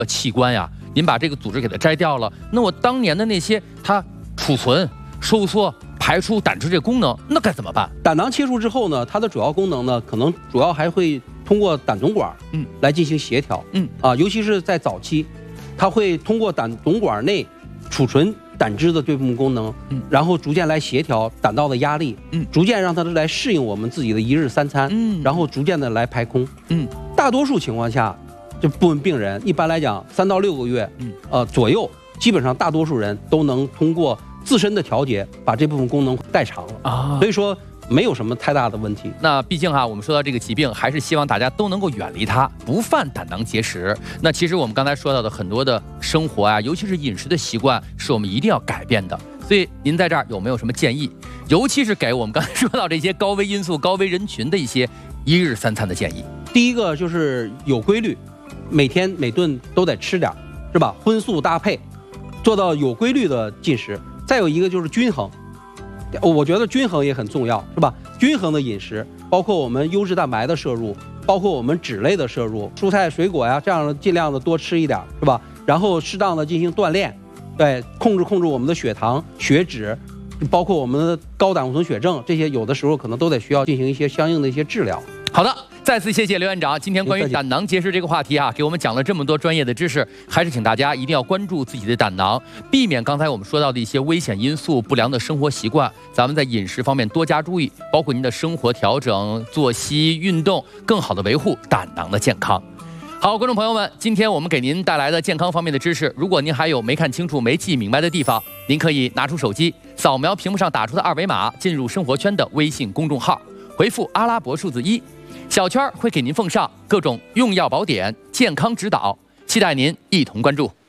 器官呀，您把这个组织给它摘掉了，那我当年的那些它储存、收缩、排出胆汁这功能，那该怎么办？ 胆囊切除之后呢，它的主要功能呢，可能主要还会通过胆总管来进行协调，尤其是在早期，它会通过胆总管内储存胆汁的这部分功能，然后逐渐来协调胆道的压力，逐渐让它来适应我们自己的一日三餐，然后逐渐的来排空，大多数情况下，这部分病人一般来讲3到6个月，左右，基本上大多数人都能通过自身的调节把这部分功能代偿了啊，所以说没有什么太大的问题。 那毕竟我们说到这个疾病，还是希望大家都能够远离它，不犯胆囊结石。那其实我们刚才说到的很多的生活啊，尤其是饮食的习惯，是我们一定要改变的。所以您在这儿有没有什么建议？尤其是给我们刚才说到这些高危因素、高危人群的一些一日三餐的建议。 第一个就是有规律，每天每顿都得吃点，是吧？荤素搭配，做到有规律的进食。再有一个就是均衡，我觉得均衡也很重要，是吧？均衡的饮食，包括我们优质蛋白的摄入，包括我们脂类的摄入，蔬菜水果呀，这样尽量的多吃一点，是吧？然后适当的进行锻炼，对，控制我们的血糖、血脂，包括我们的高胆固醇血症，这些有的时候可能都得需要进行一些相应的一些治疗。 好的，再次谢谢刘院长，今天关于胆囊结石这个话题给我们讲了这么多专业的知识，还是请大家一定要关注自己的胆囊，避免刚才我们说到的一些危险因素、不良的生活习惯，咱们在饮食方面多加注意，包括您的生活调整、作息、运动，更好的维护胆囊的健康。好，观众朋友们，今天我们给您带来的健康方面的知识，如果您还有没看清楚、没记明白的地方，您可以拿出手机，扫描屏幕上打出的2维码，进入生活圈的微信公众号，回复阿拉伯数字1，小圈会给您奉上各种用药宝典、健康指导，期待您一同关注。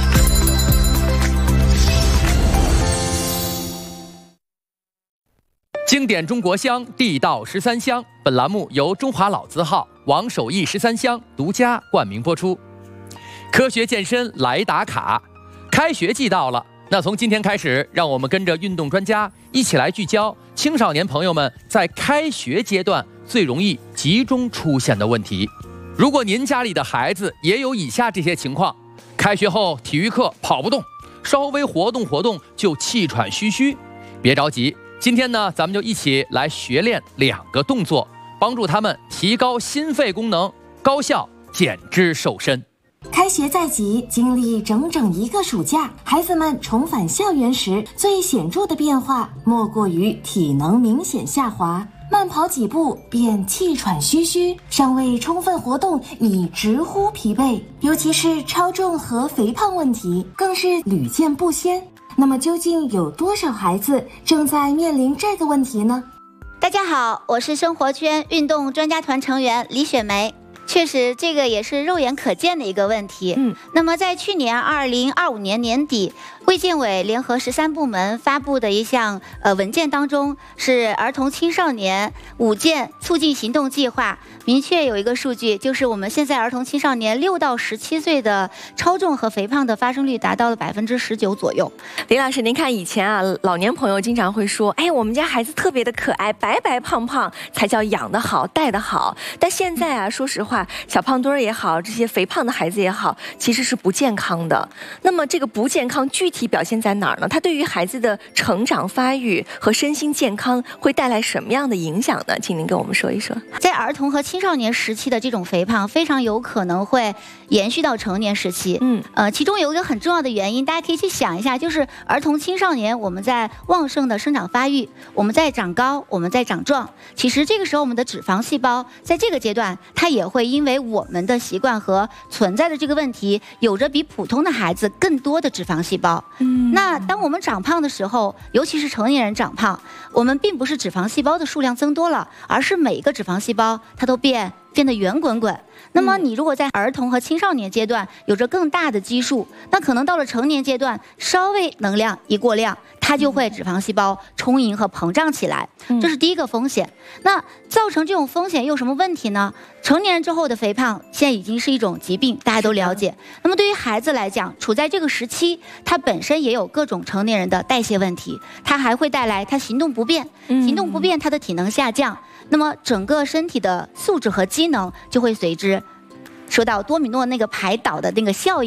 经典中国香，地道13香。本栏目由中华老字号王守义13香独家冠名播出。科学健身来打卡，开学季到了，那从今天开始，让我们跟着运动专家一起来聚焦青少年朋友们在开学阶段最容易集中出现的问题。如果您家里的孩子也有以下这些情况：开学后体育课跑不动，稍微活动活动就气喘吁吁，别着急。今天呢，咱们就一起来学练2个动作，帮助他们提高心肺功能，高效减脂瘦身。 开学在即，经历整整1个暑假，孩子们重返校园时，最显著的变化莫过于体能明显下滑，慢跑几步便气喘吁吁，尚未充分活动已直呼疲惫，尤其是超重和肥胖问题更是屡见不鲜。那么究竟有多少孩子正在面临这个问题呢？ 大家好，我是生活圈运动专家团成员李雪梅。确实，这个也是肉眼可见的一个问题。那么在去年2025年年底，卫健委联合13部门发布的一项文件当中，是儿童青少年5件促进行动计划，明确有一个数据，就是我们现在儿童青少年6到17岁的超重和肥胖的发生率达到了19%左右。 林老师，您看以前老年朋友经常会说，哎，我们家孩子特别的可爱，白白胖胖才叫养得好、带得好。但现在说实话，小胖墩儿也好，这些肥胖的孩子也好，其实是不健康的。那么这个不健康具体表现在哪儿呢？它对于孩子的成长发育和身心健康会带来什么样的影响呢？请您跟我们说一说。 在儿童和青少年时期的这种肥胖，非常有可能会延续到成年时期。其中有一个很重要的原因，大家可以去想一下，就是儿童青少年我们在旺盛的生长发育，我们在长高，我们在长壮。其实这个时候我们的脂肪细胞在这个阶段，它也会因为我们的习惯和存在的这个问题，有着比普通的孩子更多的脂肪细胞。那当我们长胖的时候，尤其是成年人长胖，我们并不是脂肪细胞的数量增多了，而是每一个脂肪细胞它都变得圆滚滚。那么你如果在儿童和青少年阶段有着更大的基数，那可能到了成年阶段，稍微能量一过量，它就会脂肪细胞充盈和膨胀起来，这是第一个风险。那造成这种风险又有什么问题呢？成年人之后的肥胖现在已经是一种疾病，大家都了解。那么对于孩子来讲，处在这个时期，他本身也有各种成年人的代谢问题，他还会带来他行动不便，他的体能下降，那么整个身体的素质和机能就会随之受到多米诺那个排倒的那个效应。